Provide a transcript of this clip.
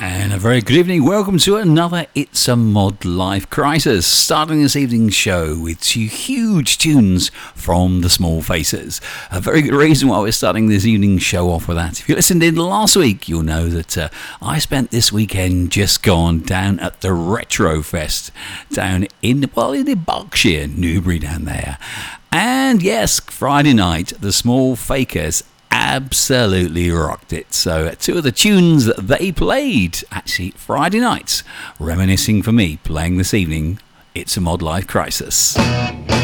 And a very good evening. Welcome to another It's a Mod Life Crisis. Starting this evening's show with two huge tunes from the Small Faces. A very good reason why we're starting this evening's show off with that. If you listened in last week, you'll know that I spent this weekend just gone down at the Retro Fest down in the Berkshire, Newbury down there. And yes, Friday night, the Small Fakers absolutely rocked it. So two of the tunes that they played actually Friday nights, reminiscing for me playing this evening. It's a Mod Life Crisis.